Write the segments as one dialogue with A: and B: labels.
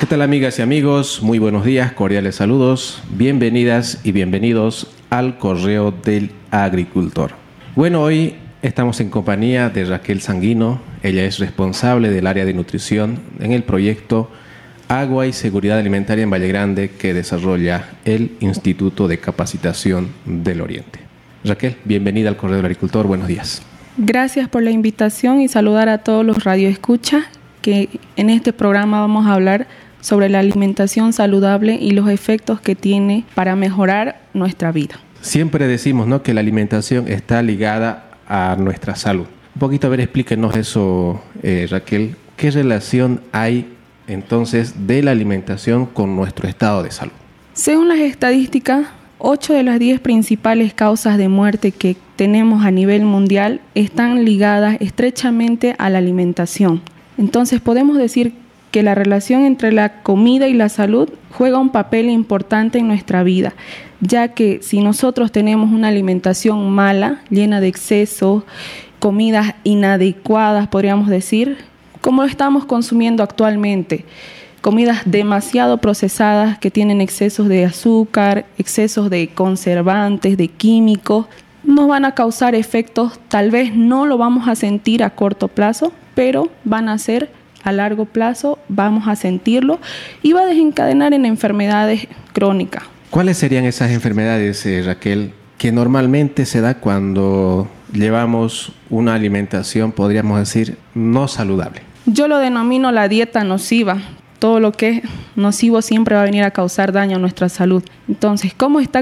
A: tal, amigas y amigos? Muy buenos días, cordiales saludos, bienvenidas y bienvenidos al Correo del Agricultor. Bueno, hoy estamos en compañía de Raquel Sanguino. Ella es responsable del área de nutrición en el proyecto Agua y Seguridad Alimentaria en Valle Grande que desarrolla el Instituto de Capacitación del Oriente. Raquel, bienvenida al Correo del Agricultor, buenos días.
B: Gracias por la invitación y saludar a todos los radioescuchas que en este programa vamos a hablar sobre la alimentación saludable y los efectos que tiene para mejorar nuestra vida.
A: Siempre decimos, ¿no?, que la alimentación está ligada a nuestra salud. Un poquito, a ver, explíquenos eso, Raquel. ¿Qué relación hay entonces de la alimentación con nuestro estado de salud?
B: Según las estadísticas, 8 de las 10 principales causas de muerte que tenemos a nivel mundial están ligadas estrechamente a la alimentación. Entonces podemos decir que la relación entre la comida y la salud juega un papel importante en nuestra vida, ya que si nosotros tenemos una alimentación mala, llena de excesos, comidas inadecuadas, podríamos decir, como estamos consumiendo actualmente, comidas demasiado procesadas que tienen excesos de azúcar, excesos de conservantes, de químicos, nos van a causar efectos, tal vez no lo vamos a sentir a corto plazo, pero van a ser a largo plazo, vamos a sentirlo y va a desencadenar en enfermedades crónicas.
A: ¿Cuáles serían esas enfermedades, Raquel, que normalmente se da cuando llevamos una alimentación, podríamos decir, no saludable? Yo
B: lo denomino la dieta nociva. Todo lo que es nocivo siempre va a venir a causar daño a nuestra salud. Entonces, ¿cómo está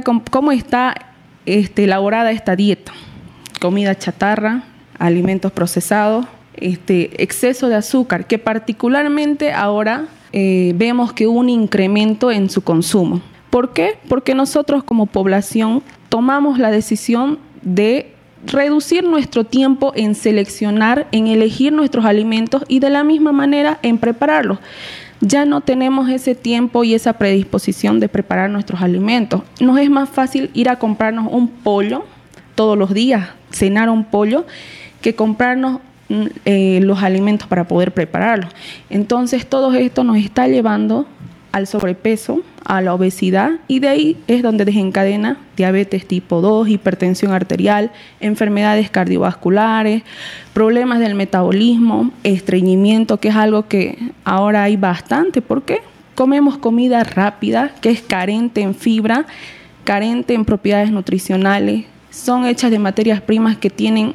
B: elaborada esta dieta? Comida chatarra, alimentos procesados, exceso de azúcar, que particularmente ahora vemos que hubo un incremento en su consumo. ¿Por qué? Porque nosotros como población tomamos la decisión de reducir nuestro tiempo en seleccionar, en elegir nuestros alimentos y de la misma manera en prepararlos. Ya no tenemos ese tiempo y esa predisposición de preparar nuestros alimentos. Nos es más fácil ir a comprarnos un pollo todos los días, cenar un pollo, que comprarnos los alimentos para poder prepararlos. Entonces todo esto nos está llevando al sobrepeso, a la obesidad, y de ahí es donde desencadena diabetes tipo 2, hipertensión arterial, enfermedades cardiovasculares, problemas del metabolismo, estreñimiento, que es algo que ahora hay bastante. ¿Por qué? Comemos comida rápida, que es carente en fibra, carente en propiedades nutricionales, son hechas de materias primas que tienen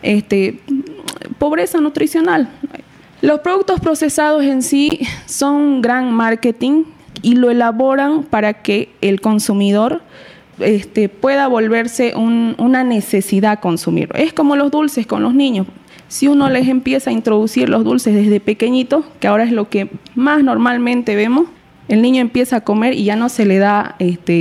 B: pobreza nutricional. Los productos procesados en sí son gran marketing y lo elaboran para que el consumidor pueda volverse una necesidad consumir. Es como los dulces con los niños. Si uno les empieza a introducir los dulces desde pequeñitos, que ahora es lo que más normalmente vemos, el niño empieza a comer y ya no se le da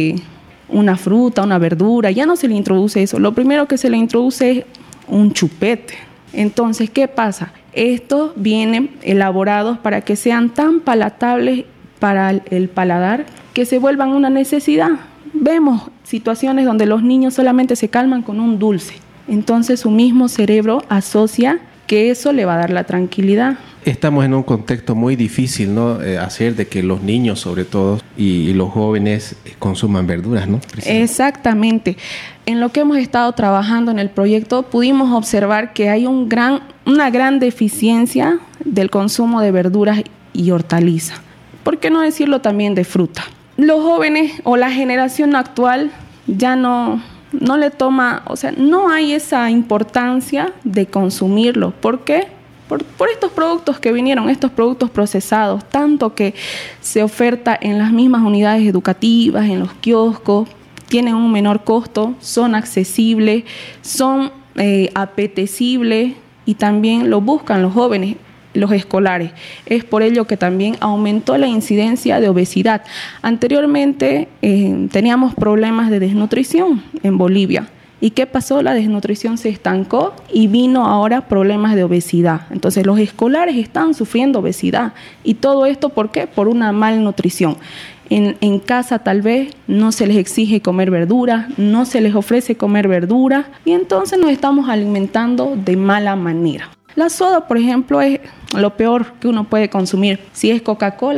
B: una fruta, una verdura, ya no se le introduce eso. Lo primero que se le introduce es un chupete. Entonces, ¿qué pasa? Estos vienen elaborados para que sean tan palatables para el paladar que se vuelvan una necesidad. Vemos situaciones donde los niños solamente se calman con un dulce. Entonces su mismo cerebro asocia que eso le va a dar la tranquilidad.
A: Estamos en un contexto muy difícil, ¿no? Hacer de que los niños, sobre todo, y los jóvenes consuman verduras, ¿no?
B: Exactamente. En lo que hemos estado trabajando en el proyecto, pudimos observar que hay una gran deficiencia del consumo de verduras y hortalizas. ¿Por qué no decirlo también de fruta? Los jóvenes o la generación actual ya no le toma, no hay esa importancia de consumirlo. ¿Por qué? Por estos productos que vinieron, estos productos procesados, tanto que se oferta en las mismas unidades educativas, en los kioscos, tienen un menor costo, son accesibles, son apetecibles y también lo buscan los jóvenes, los escolares. Es por ello que también aumentó la incidencia de obesidad. Anteriormente teníamos problemas de desnutrición en Bolivia. ¿Y qué pasó? La desnutrición se estancó y vino ahora problemas de obesidad. Entonces los escolares están sufriendo obesidad. ¿Y todo esto por qué? Por una malnutrición. En casa tal vez no se les exige comer verduras, no se les ofrece comer verduras y entonces nos estamos alimentando de mala manera. La soda, por ejemplo, es lo peor que uno puede consumir. Si es Coca-Cola,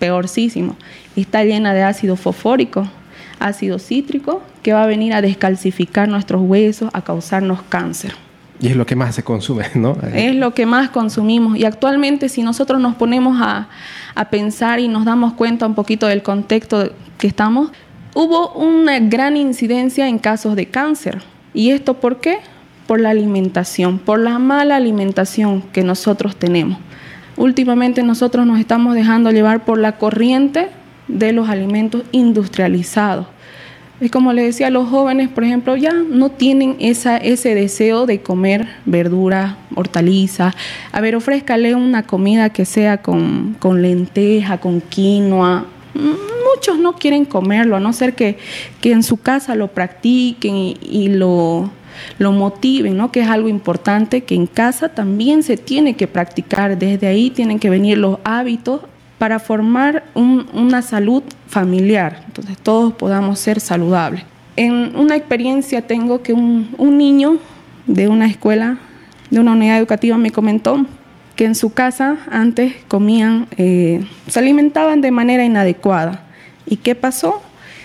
B: peorcísimo. Está llena de ácido fosfórico, ácido cítrico, que va a venir a descalcificar nuestros huesos, a causarnos cáncer.
A: Y es lo que más se consume, ¿no?
B: Es lo que más consumimos. Y actualmente, si nosotros nos ponemos a pensar y nos damos cuenta un poquito del contexto que estamos, hubo una gran incidencia en casos de cáncer. ¿Y esto por qué? Por la alimentación, por la mala alimentación que nosotros tenemos. Últimamente nosotros nos estamos dejando llevar por la corriente de los alimentos industrializados. Es como les decía, los jóvenes, por ejemplo, ya no tienen ese deseo de comer verduras, hortalizas. A ver, ofrézcale una comida que sea con lenteja, con quinoa. Muchos no quieren comerlo, a no ser que en su casa lo practiquen y lo motiven, ¿no? Que es algo importante, que en casa también se tiene que practicar. Desde ahí tienen que venir los hábitos para formar una salud familiar. Entonces todos podamos ser saludables. En una experiencia tengo que un niño de una escuela, de una unidad educativa, me comentó que en su casa antes comían, se alimentaban de manera inadecuada. ¿Y qué pasó?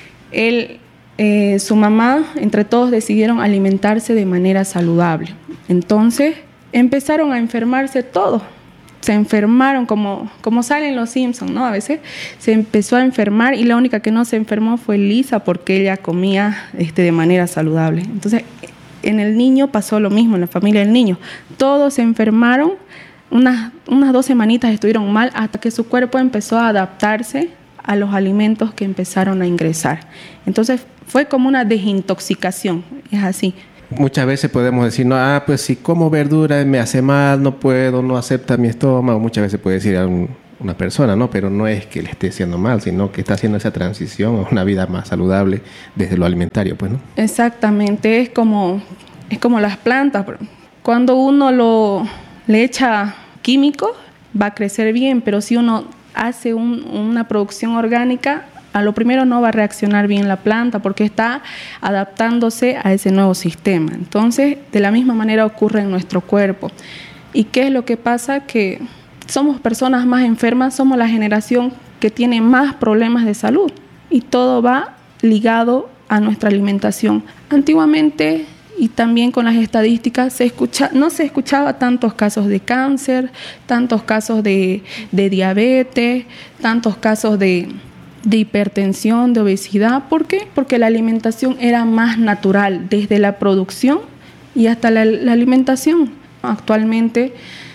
B: Su mamá, entre todos decidieron alimentarse de manera saludable. Entonces empezaron a enfermarse todos. Se enfermaron como salen los Simpsons, ¿no? A veces se empezó a enfermar y la única que no se enfermó fue Lisa porque ella comía de manera saludable. Entonces, en el niño pasó lo mismo, en la familia del niño. Todos se enfermaron, unas 2 semanitas estuvieron mal hasta que su cuerpo empezó a adaptarse a los alimentos que empezaron a ingresar. Entonces, fue como una desintoxicación, es así.
A: Muchas veces podemos decir, no, pues si como verdura me hace mal, no puedo, no acepta mi estómago. Muchas veces puede decir a una persona, ¿no? Pero no es que le esté haciendo mal, sino que está haciendo esa transición a una vida más saludable desde lo alimentario, pues, ¿no?
B: Exactamente, es como las plantas. Cuando uno le echa químicos, va a crecer bien, pero si uno hace una producción orgánica, a lo primero no va a reaccionar bien la planta porque está adaptándose a ese nuevo sistema. Entonces, de la misma manera ocurre en nuestro cuerpo. ¿Y qué es lo que pasa? Que somos personas más enfermas, somos la generación que tiene más problemas de salud y todo va ligado a nuestra alimentación. Antiguamente, y también con las estadísticas, no se escuchaba tantos casos de cáncer, tantos casos de diabetes, tantos casos de hipertensión, de obesidad. ¿Por qué? Porque la alimentación era más natural, desde la producción y hasta la alimentación. Actualmente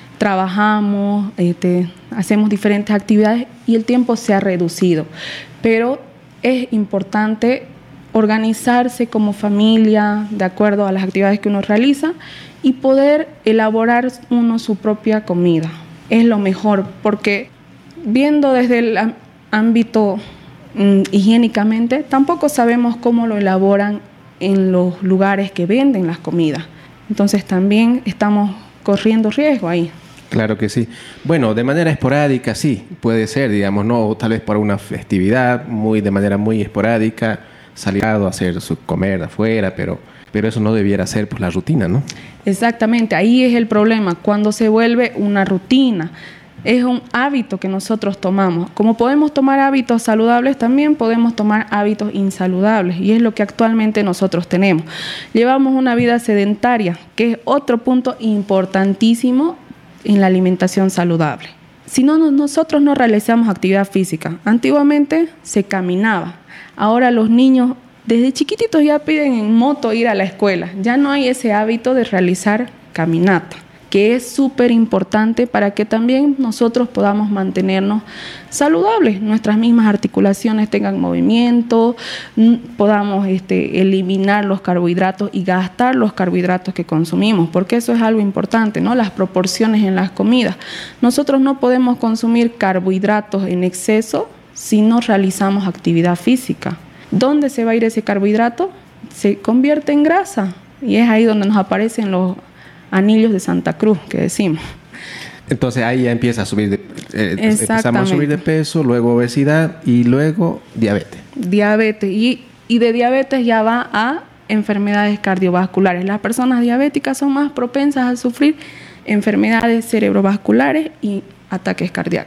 B: trabajamos, hacemos diferentes actividades y el tiempo se ha reducido, pero es importante organizarse como familia de acuerdo a las actividades que uno realiza y poder elaborar uno su propia comida. Es lo mejor, porque viendo desde el ámbito higiénicamente, tampoco sabemos cómo lo elaboran en los lugares que venden las comidas. Entonces también estamos corriendo riesgo ahí.
A: Claro que sí. Bueno, de manera esporádica sí, puede ser, digamos, no tal vez para una festividad, de manera muy esporádica, salir a hacer su comer afuera, pero eso no debiera ser pues la rutina, ¿no?
B: Exactamente, ahí es el problema, cuando se vuelve una rutina. Es un hábito que nosotros tomamos. Como podemos tomar hábitos saludables, también podemos tomar hábitos insaludables. Y es lo que actualmente nosotros tenemos. Llevamos una vida sedentaria, que es otro punto importantísimo en la alimentación saludable. Si no, nosotros no realizamos actividad física. Antiguamente se caminaba. Ahora los niños desde chiquititos ya piden en moto ir a la escuela. Ya no hay ese hábito de realizar caminata, que es súper importante para que también nosotros podamos mantenernos saludables, nuestras mismas articulaciones tengan movimiento, podamos eliminar los carbohidratos y gastar los carbohidratos que consumimos, porque eso es algo importante, ¿no? Las proporciones en las comidas. Nosotros no podemos consumir carbohidratos en exceso si no realizamos actividad física. ¿Dónde se va a ir ese carbohidrato? Se convierte en grasa y es ahí donde nos aparecen los anillos de Santa Cruz, que decimos.
A: Entonces ahí ya empieza a subir, empezamos a subir de peso, luego obesidad y luego diabetes.
B: Diabetes y de diabetes ya va a enfermedades cardiovasculares. Las personas diabéticas son más propensas a sufrir enfermedades cerebrovasculares y ataques cardíacos.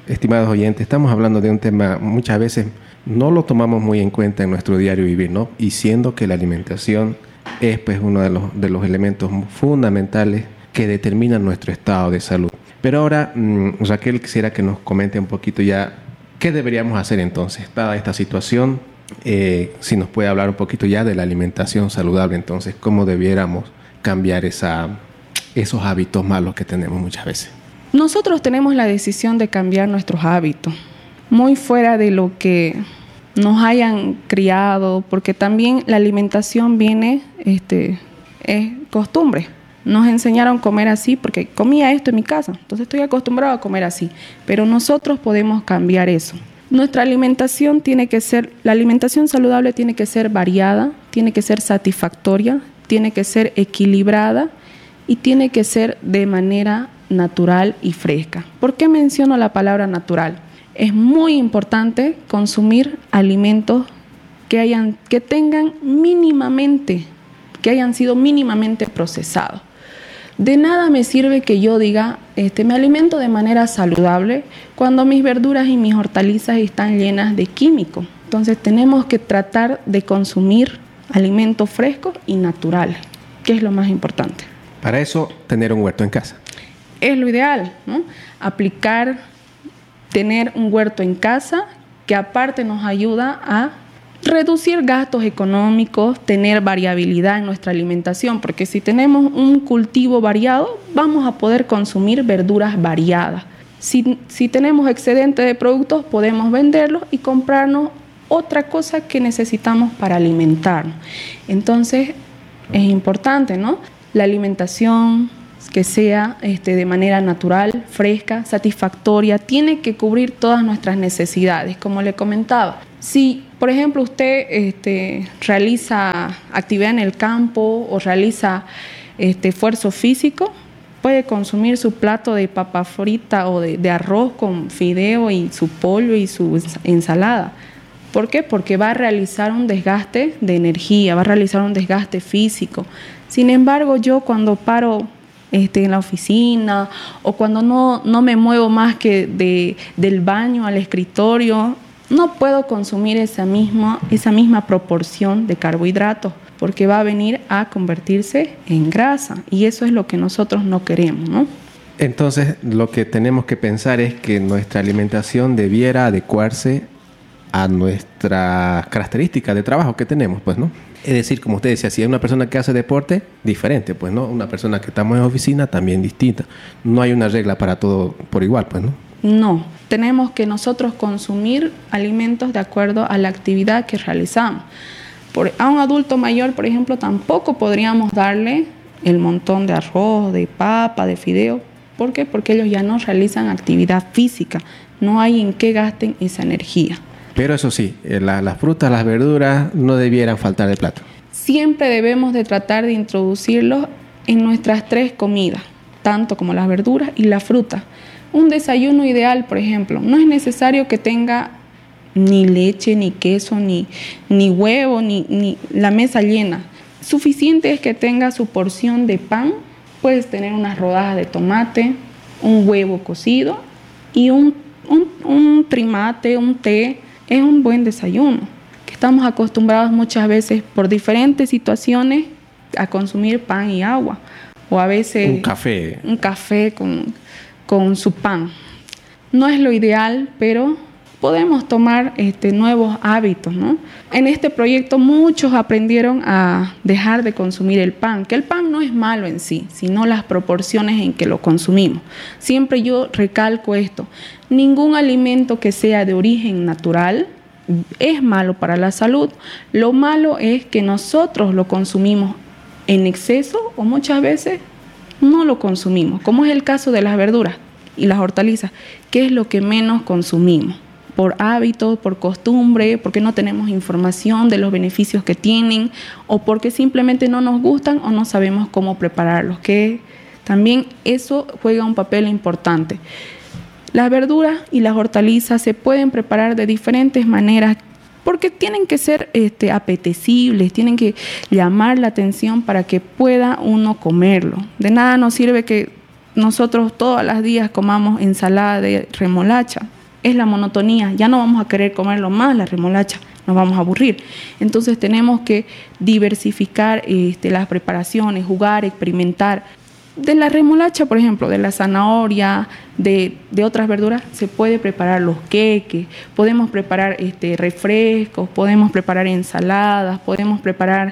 A: estimados oyentes, estamos hablando de un tema muchas veces no lo tomamos muy en cuenta en nuestro diario vivir, ¿no? Y siendo que la alimentación es pues uno de los elementos fundamentales que determinan nuestro estado de salud. Pero ahora, Raquel, quisiera que nos comente un poquito ya qué deberíamos hacer entonces, dada esta situación, si nos puede hablar un poquito ya de la alimentación saludable, entonces, cómo debiéramos cambiar esos hábitos malos que tenemos muchas veces.
B: Nosotros tenemos la decisión de cambiar nuestros hábitos, muy fuera de lo que nos hayan criado, porque también la alimentación viene, es costumbre. Nos enseñaron a comer así porque comía esto en mi casa, entonces estoy acostumbrado a comer así, pero nosotros podemos cambiar eso. Nuestra alimentación la alimentación saludable tiene que ser variada, tiene que ser satisfactoria, tiene que ser equilibrada y tiene que ser de manera natural y fresca. ¿Por qué menciono la palabra natural? Es muy importante consumir alimentos que hayan sido mínimamente procesados. De nada me sirve que yo diga, me alimento de manera saludable cuando mis verduras y mis hortalizas están llenas de químicos. Entonces tenemos que tratar de consumir alimentos frescos y naturales, que es lo más importante.
A: Para eso, tener un huerto en casa.
B: Es lo ideal, ¿no? Tener un huerto en casa que aparte nos ayuda a reducir gastos económicos, tener variabilidad en nuestra alimentación, porque si tenemos un cultivo variado, vamos a poder consumir verduras variadas. Si tenemos excedente de productos, podemos venderlos y comprarnos otra cosa que necesitamos para alimentarnos. Entonces, es importante, ¿no? La alimentación que sea de manera natural, fresca, satisfactoria, tiene que cubrir todas nuestras necesidades, como le comentaba. Si, por ejemplo, usted realiza actividad en el campo o realiza esfuerzo físico, puede consumir su plato de papa frita o de arroz con fideo y su pollo y su ensalada. ¿Por qué? Porque va a realizar un desgaste de energía, va a realizar un desgaste físico. Sin embargo, yo cuando paro en la oficina o cuando no me muevo más que del baño al escritorio, no puedo consumir esa misma proporción de carbohidratos porque va a venir a convertirse en grasa y eso es lo que nosotros no queremos, ¿no?
A: Entonces, lo que tenemos que pensar es que nuestra alimentación debiera adecuarse a nuestras características de trabajo que tenemos, pues, ¿no? Es decir, como usted decía, si hay una persona que hace deporte, diferente, pues, ¿no? Una persona que estamos en oficina, también distinta. No hay una regla para todo por igual, pues, ¿no?
B: No, tenemos que nosotros consumir alimentos de acuerdo a la actividad que realizamos. A un adulto mayor, por ejemplo, tampoco podríamos darle el montón de arroz, de papa, de fideo. ¿Por qué? Porque ellos ya no realizan actividad física. No hay en qué gasten esa energía.
A: Pero eso sí, las frutas, las verduras no debieran faltar de plato.
B: Siempre debemos de tratar de introducirlos en nuestras 3 comidas, tanto como las verduras y la fruta. Un desayuno ideal, por ejemplo, no es necesario que tenga ni leche, ni queso, ni huevo, ni la mesa llena. Suficiente es que tenga su porción de pan, puedes tener unas rodajas de tomate, un huevo cocido y un trimate, un té. Es un buen desayuno, que estamos acostumbrados muchas veces por diferentes situaciones a consumir pan y agua, o a veces un café con su pan. No es lo ideal, pero podemos tomar nuevos hábitos, ¿no? En este proyecto muchos aprendieron a dejar de consumir el pan, que el pan no es malo en sí, sino las proporciones en que lo consumimos. Siempre yo recalco esto, ningún alimento que sea de origen natural es malo para la salud. Lo malo es que nosotros lo consumimos en exceso o muchas veces no lo consumimos, como es el caso de las verduras y las hortalizas, que es lo que menos consumimos. Por hábito, por costumbre, porque no tenemos información de los beneficios que tienen o porque simplemente no nos gustan o no sabemos cómo prepararlos, que también eso juega un papel importante. Las verduras y las hortalizas se pueden preparar de diferentes maneras porque tienen que ser apetecibles, tienen que llamar la atención para que pueda uno comerlo. De nada nos sirve que nosotros todos los días comamos ensalada de remolacha. es la monotonía. Ya no vamos a querer comerlo más, la remolacha, nos vamos a aburrir. Entonces tenemos que diversificar las preparaciones, jugar, experimentar. De la remolacha, por ejemplo, de la zanahoria, de otras verduras, se puede preparar los queques, podemos preparar refrescos, podemos preparar ensaladas, podemos preparar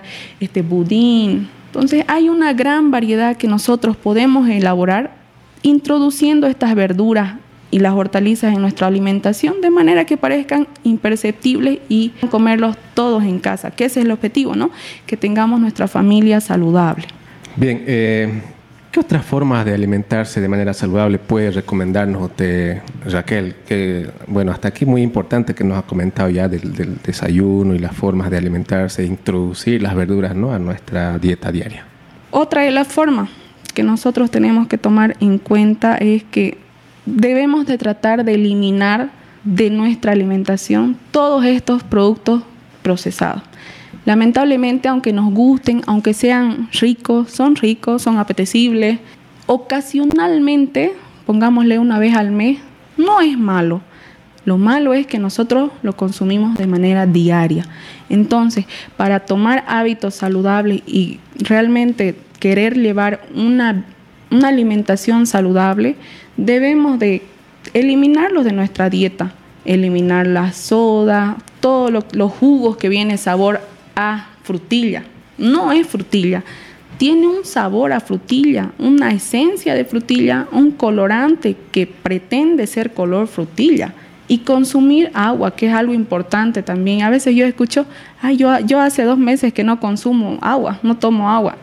B: budín. Entonces hay una gran variedad que nosotros podemos elaborar introduciendo estas verduras y las hortalizas en nuestra alimentación de manera que parezcan imperceptibles y comerlos todos en casa, que ese es el objetivo, ¿no? Que tengamos nuestra familia saludable.
A: Bien, ¿qué otras formas de alimentarse de manera saludable puede recomendarnos usted, Raquel? Que, bueno, hasta aquí muy importante que nos ha comentado ya del desayuno y las formas de alimentarse, introducir las verduras, ¿no?, a nuestra dieta diaria.
B: Otra de las formas que nosotros tenemos que tomar en cuenta es que debemos de tratar de eliminar de nuestra alimentación todos estos productos procesados. Lamentablemente, aunque nos gusten, aunque sean ricos, son apetecibles, ocasionalmente, pongámosle una vez al mes, no es malo. Lo malo es que nosotros lo consumimos de manera diaria. Entonces, para tomar hábitos saludables y realmente querer llevar una alimentación saludable, debemos de eliminarlos de nuestra dieta, eliminar la soda, todos los jugos que vienen sabor a frutilla. No es frutilla, tiene un sabor a frutilla, una esencia de frutilla, un colorante que pretende ser color frutilla. Y consumir agua, que es algo importante también. A veces yo escucho, yo hace 2 meses que no consumo agua, no tomo agua.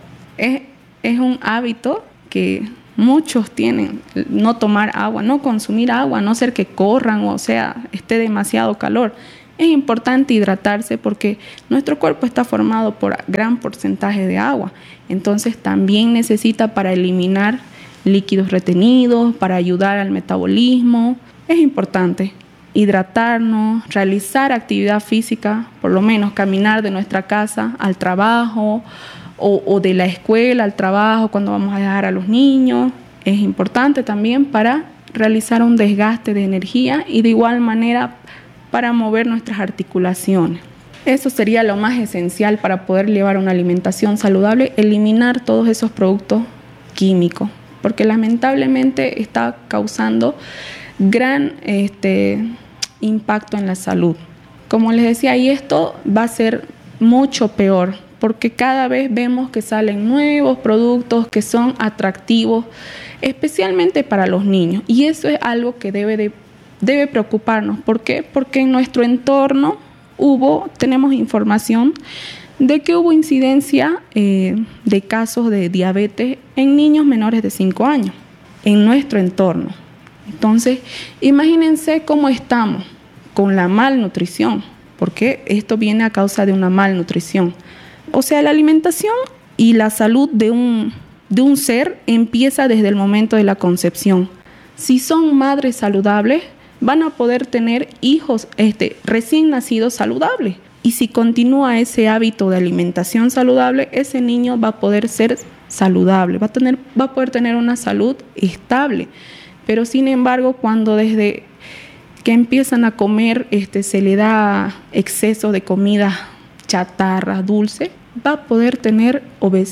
B: Es un hábito que muchos tienen, no tomar agua, no consumir agua, a no ser que corran o sea, esté demasiado calor. Es importante hidratarse porque nuestro cuerpo está formado por gran porcentaje de agua. Entonces también necesita para eliminar líquidos retenidos, para ayudar al metabolismo. Es importante hidratarnos, realizar actividad física, por lo menos caminar de nuestra casa al trabajo o de la escuela al trabajo cuando vamos a dejar a los niños. Es importante también para realizar un desgaste de energía y de igual manera para mover nuestras articulaciones. Eso sería lo más esencial para poder llevar una alimentación saludable, eliminar todos esos productos químicos, porque lamentablemente está causando gran impacto en la salud. Como les decía, y esto va a ser mucho peor, porque cada vez vemos que salen nuevos productos que son atractivos, especialmente para los niños, y eso es algo que debe preocuparnos. ¿Por qué? Porque en nuestro entorno tenemos información de que hubo incidencia de casos de diabetes en niños menores de 5 años, en nuestro entorno. Entonces, imagínense cómo estamos con la malnutrición, porque esto viene a causa de una malnutrición. O sea, la alimentación y la salud de un ser empieza desde el momento de la concepción. Si son madres saludables, van a poder tener hijos recién nacidos saludables. Y si continúa ese hábito de alimentación saludable, ese niño va a poder ser saludable, va a poder tener una salud estable. Pero sin embargo, cuando desde que empiezan a comer se le da exceso de comida chatarra, dulce, va a poder tener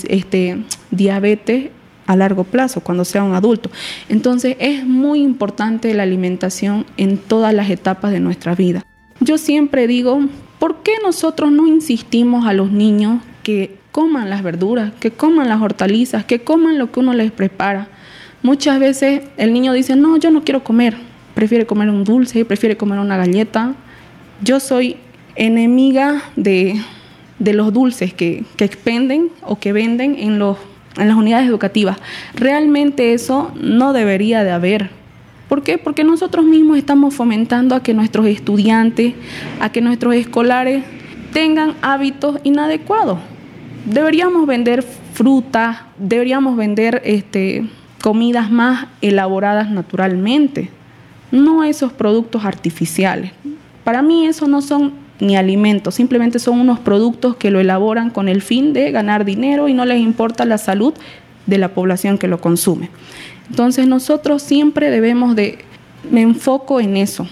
B: diabetes a largo plazo cuando sea un adulto. Entonces es muy importante la alimentación en todas las etapas de nuestra vida. Yo siempre digo, ¿por qué nosotros no insistimos a los niños que coman las verduras, que coman las hortalizas, que coman lo que uno les prepara? Muchas veces el niño dice, no, yo no quiero comer, prefiere comer un dulce, prefiere comer una galleta. Yo soy enemiga de los dulces que expenden o que venden en las unidades educativas. Realmente eso no debería de haber. ¿Por qué? Porque nosotros mismos estamos fomentando a que nuestros estudiantes, a que nuestros escolares tengan hábitos inadecuados. Deberíamos vender frutas, deberíamos vender comidas más elaboradas naturalmente, no esos productos artificiales. Para mí eso no son ni alimentos, simplemente son unos productos que lo elaboran con el fin de ganar dinero y no les importa la salud de la población que lo consume. Entonces nosotros siempre me enfoco en eso,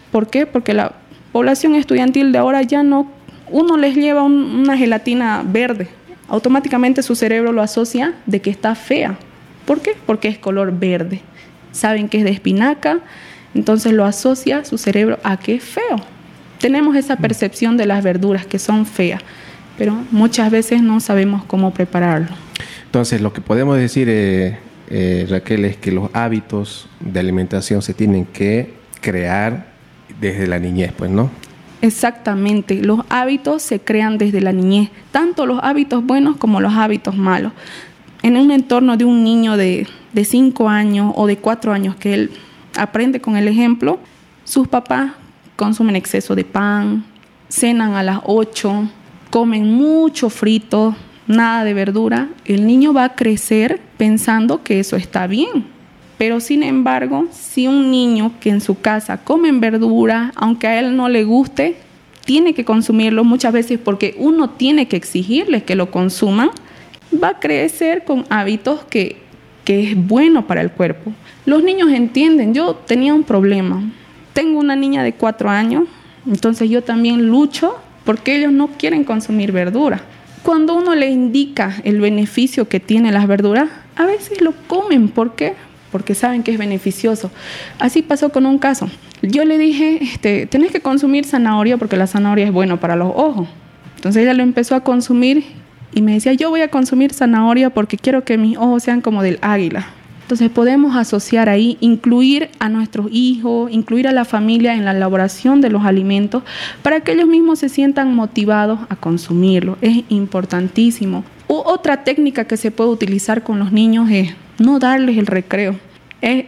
B: ¿Por qué? Porque la población estudiantil de ahora ya no, uno les lleva una gelatina verde, automáticamente su cerebro lo asocia de que está fea. ¿Por qué? Porque es color verde. Saben que es de espinaca, entonces lo asocia su cerebro a que es feo. Tenemos esa percepción de las verduras que son feas, pero muchas veces no sabemos cómo prepararlo.
A: Entonces, lo que podemos decir, Raquel, es que los hábitos de alimentación se tienen que crear desde la niñez, pues, ¿no?
B: Exactamente, los hábitos se crean desde la niñez, tanto los hábitos buenos como los hábitos malos. En un entorno de un niño de 5 años o de 4 años que él aprende con el ejemplo, sus papás consumen exceso de pan, cenan a las 8, comen mucho frito, nada de verdura. El niño va a crecer pensando que eso está bien. Pero sin embargo, si un niño que en su casa come verdura, aunque a él no le guste, tiene que consumirlo muchas veces porque uno tiene que exigirles que lo consuman, va a crecer con hábitos que es bueno para el cuerpo. Los niños entienden. Yo tenía un problema. Tengo una niña de 4 años, entonces yo también lucho porque ellos no quieren consumir verdura. Cuando uno le indica el beneficio que tiene las verduras, a veces lo comen. ¿Por qué? Porque saben que es beneficioso. Así pasó con un caso. Yo le dije, tenés que consumir zanahoria porque la zanahoria es buena para los ojos. Entonces ella lo empezó a consumir y me decía, yo voy a consumir zanahoria porque quiero que mis ojos sean como del águila. Entonces podemos asociar ahí, incluir a nuestros hijos, incluir a la familia en la elaboración de los alimentos para que ellos mismos se sientan motivados a consumirlo. Es importantísimo. Otra técnica que se puede utilizar con los niños es no darles el recreo. Es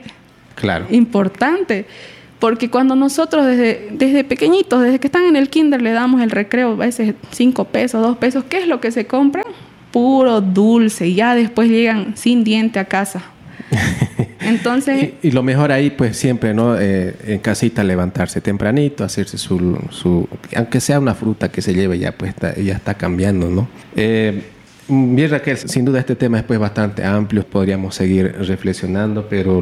B: importante, porque cuando nosotros desde pequeñitos, desde que están en el kinder, le damos el recreo, a veces 5 pesos, 2 pesos, ¿qué es lo que se compran? Puro dulce, y ya después llegan sin diente a casa. Entonces
A: y lo mejor ahí, pues siempre, ¿no? En casita levantarse tempranito, hacerse su aunque sea una fruta que se lleve ya, pues ya está cambiando, ¿no? Bien, Raquel, sin duda este tema es pues bastante amplio, podríamos seguir reflexionando, pero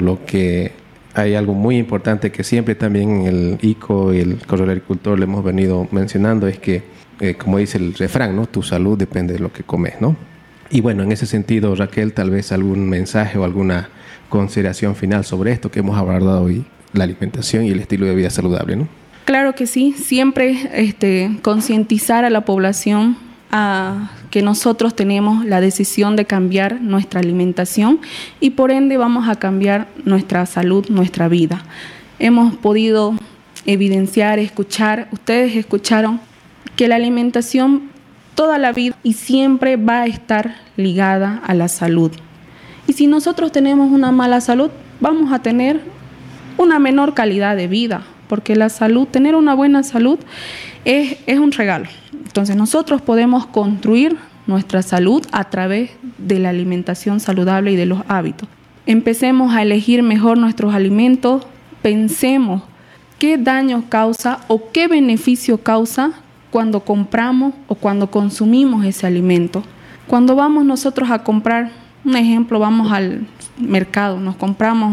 A: hay algo muy importante que siempre también en el ICO y el Correo del Agricultor le hemos venido mencionando, es que, como dice el refrán, ¿no? Tu salud depende de lo que comes, ¿no? Y bueno, en ese sentido, Raquel, tal vez algún mensaje o alguna consideración final sobre esto que hemos abordado hoy, la alimentación y el estilo de vida saludable, ¿no?
B: Claro que sí, siempre concientizar a la población a que nosotros tenemos la decisión de cambiar nuestra alimentación y por ende vamos a cambiar nuestra salud, nuestra vida. Hemos podido evidenciar, escuchar, ustedes escucharon que la alimentación toda la vida y siempre va a estar ligada a la salud. Y si nosotros tenemos una mala salud, vamos a tener una menor calidad de vida, porque la salud, tener una buena salud es un regalo. Entonces nosotros podemos construir nuestra salud a través de la alimentación saludable y de los hábitos. Empecemos a elegir mejor nuestros alimentos, pensemos qué daño causa o qué beneficio causa cuando compramos o cuando consumimos ese alimento. Cuando vamos nosotros a comprar, un ejemplo, vamos al mercado, nos compramos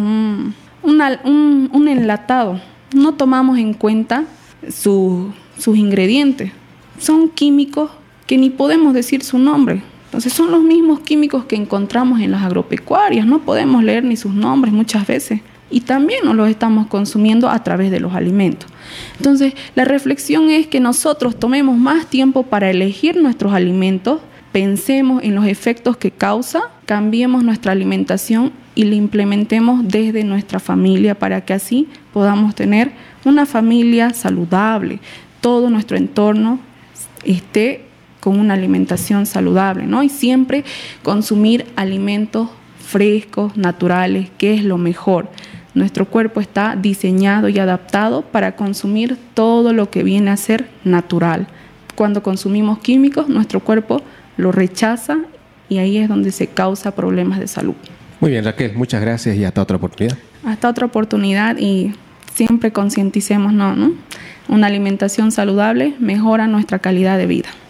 B: un enlatado, no tomamos en cuenta sus ingredientes. Son químicos que ni podemos decir su nombre. Entonces son los mismos químicos que encontramos en las agropecuarias, no podemos leer ni sus nombres muchas veces. Y también nos los estamos consumiendo a través de los alimentos. Entonces, la reflexión es que nosotros tomemos más tiempo para elegir nuestros alimentos, pensemos en los efectos que causa, cambiemos nuestra alimentación y la implementemos desde nuestra familia para que así podamos tener una familia saludable, todo nuestro entorno esté con una alimentación saludable, ¿no? Y siempre consumir alimentos frescos, naturales, que es lo mejor. Nuestro cuerpo está diseñado y adaptado para consumir todo lo que viene a ser natural. Cuando consumimos químicos, nuestro cuerpo lo rechaza y ahí es donde se causa problemas de salud.
A: Muy bien, Raquel, muchas gracias y hasta otra oportunidad.
B: Hasta otra oportunidad y siempre concienticémonos, ¿no? Una alimentación saludable mejora nuestra calidad de vida.